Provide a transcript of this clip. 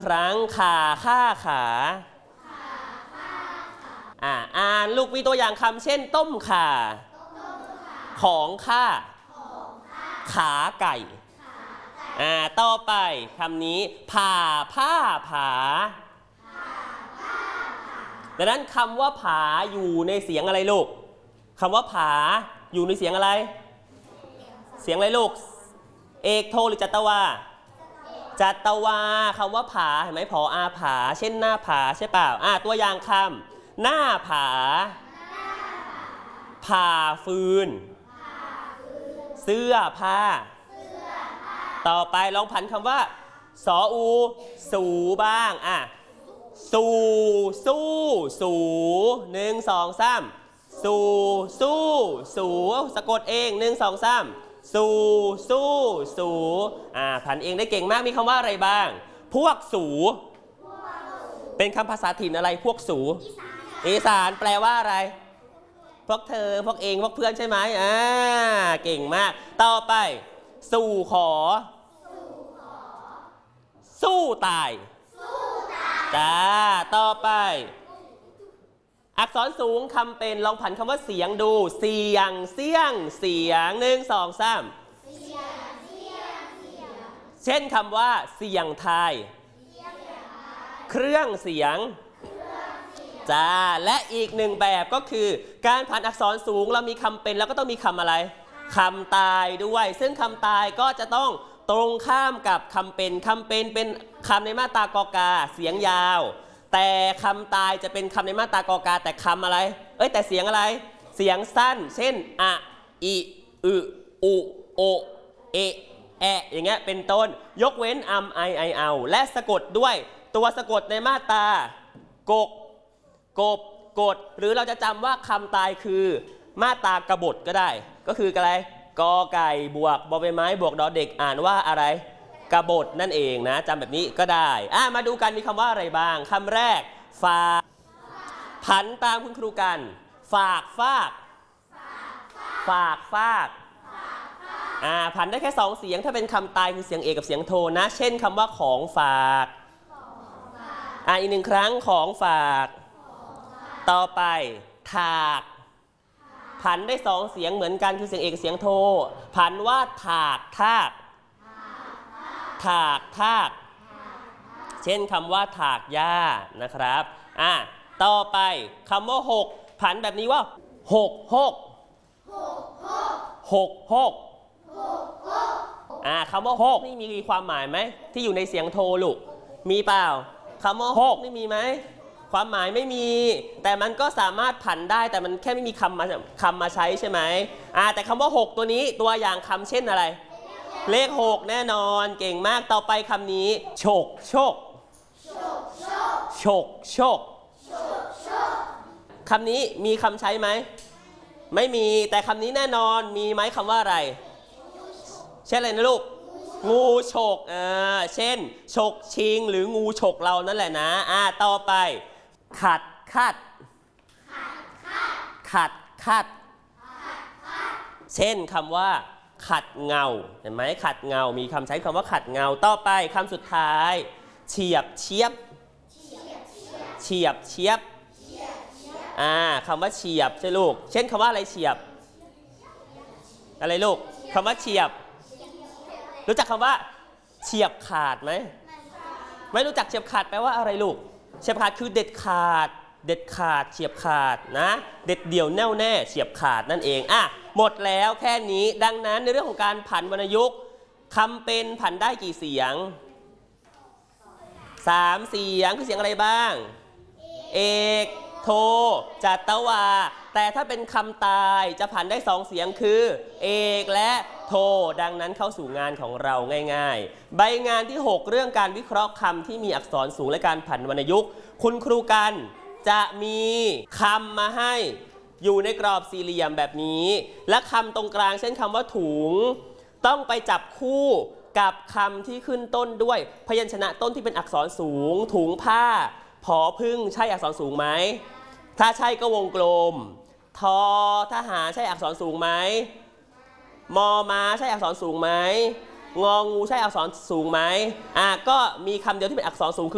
ครั้งขาค่าขาอ่านลูกมีตัวอย่างคำเช่นต้มข่าของข้าขาไก่ต่อไปคำนี้ผ่าผ้าผาดังนั้นคำว่าผาอยู่ในเสียงอะไรลูกคำว่าผาอยู่ในเสียงอะไรเสียงอะไรลูกเอกโทหรือจัตวาจัตวาคำว่าผาเห็นไหมผออาผาเช่นหน้าผาใช่เปล่าตัวอย่างคำหน้าผาผ่าฟืนเสื้อผ้าต่อไปลองผันคำว่าสออูสูบ้างสู่สู้สู1 2 3สู่สู้สูสะกดเอง1 2 3สู่สู้สูผันเองได้เก่งมากมีคำว่าอะไรบ้างพวกสูเป็นคำภาษาถิ่นอะไรพวกสูอีสานแปลว่าอะไรพวกเธอพวกเองพวกเพื่อนใช่ไหมเก่งมากต่อไปสู่ขอสู้ตายจ้าต่อไปอักษรสูงคำเป็นลองผันคำว่าเสียงดูเสียงเสี้ยงเสียง1 2 3เช่นคำว่าเสียงไทยเครื่องเสียงจ้าและอีกหนึ่งแบบก็คือการผันอักษรสูงเรามีคำเป็นแล้วก็ต้องมีคำอะไรคำตายด้วยซึ่งคำตายก็จะต้องตรงข้ามกับคำเป็นเป็นคำในมาตรากอกาเสียงยาวแต่คำตายจะเป็นคำในมาตรากอกาแต่คำอะไรแต่เสียงอะไรเสียงสั้นเช่นอะอิอึอุโอเอแออย่างเงี้ยเป็นต้นยกเว้นไอเอาและสะกดด้วยตัวสะกดในมาตรากกกดหรือเราจะจำว่าคำตายคือมาตรากบฏก็ได้ก็คืออะไรกอไก่บวกบอใบไม้บวกดอเด็กอ่านว่าอะไรกบฏนั่นเองนะจำแบบนี้ก็ได้มาดูกันมีคำว่าอะไรบ้างคำแรกฝากผันตามคุณครูกันฝากฟากผันได้แค่2เสียงถ้าเป็นคำตายคือเสียงเอกกับเสียงโทนะเช่นคำว่าของฝากอีก1ครั้งของฝากต่อไปถากผันได้2เสียงเหมือนกันคือเสียงเอกเสียงโทผันว่าถากทากเช่นคำว่าถากหญ้านะครับต่อไปคำว่าหกผันแบบนี้ว่าหกคำว่าหกนี่มีความหมายไหมที่อยู่ในเสียงโทลูกมีเปล่าคำว่าหกนี่มีไหมความหมายไม่มีแต่มันก็สามารถผันได้แต่มันแค่ไม่มีคำมาใช้ใช่ไหมแต่คำว่า6ตัวนี้ตัวอย่างคำเช่นอะไรเลข6แน่นอนเก่งมากต่อไปคำนี้โชกคำนี้มีคำใช้ไหมไม่มีแต่คำนี้แน่นอนมีไหมคำว่าอะไรเช่นอะไรนะลูกงูฉกเช่นฉกชิงหรืองูฉกเรานั่นแหละนะต่อไปขัดเช่นคำว่าขัดเงาเห็นไหมขัดเงามีคำใช้คำว่าขัดเงาต่อไปคำสุดท้ายเฉียบเฉียบคำว่าเฉียบใช่ลูกเช่นคำว่าอะไรเฉียบอะไรลูกคำว่าเฉียบรู้จักคำว่าเฉียบขาดไหมไม่รู้จักเฉียบขาดแปลว่าอะไรลูกเฉียบขาดคือเด็ดขาดเฉียบขาดนะเด็ดเดี่ยวแน่วแน่เฉียบขาดนั่นเองหมดแล้วแค่นี้ดังนั้นในเรื่องของการผันวรรณยุกต์คำเป็นผันได้กี่เสียง3เสียงคือเสียงอะไรบ้างเอกโทจัตวาแต่ถ้าเป็นคำตายจะผันได้2เสียงคือเอกและโทดังนั้นเข้าสู่งานของเราง่ายๆใบงานที่6เรื่องการวิเคราะห์คำที่มีอักษรสูงและการผันวรรณยุกต์คุณครูกันจะมีคำมาให้อยู่ในกรอบสี่เหลี่ยมแบบนี้และคำตรงกลางเช่นคำว่าถุงต้องไปจับคู่กับคำที่ขึ้นต้นด้วยพยัญชนะต้นที่เป็นอักษรสูงถุงผ้าผอพึ่งใช่อักษรสูงไหมถ้าใช่ก็วงกลมทอทหารใช่อักษรสูงไหมมอม้าใช่อักษรสูงไหมงองูใช่อักษรสูงไหมก็มีคำเดียวที่เป็นอักษรสูงคือ